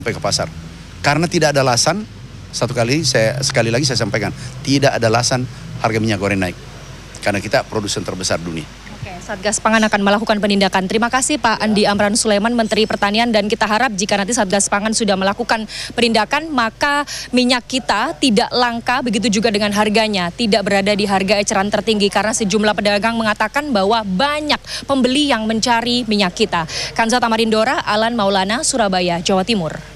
sampai ke pasar. Karena tidak ada alasan, sekali lagi saya sampaikan, tidak ada alasan harga minyak goreng naik. Karena kita produsen terbesar dunia. Oke, Satgas Pangan akan melakukan penindakan. Terima kasih Pak Andi Amran Sulaiman, Menteri Pertanian, dan kita harap jika nanti Satgas Pangan sudah melakukan penindakan, maka minyak kita tidak langka, begitu juga dengan harganya, tidak berada di harga eceran tertinggi, karena sejumlah pedagang mengatakan bahwa banyak pembeli yang mencari minyak kita. Kanza Tamarindora, Alan Maulana, Surabaya, Jawa Timur.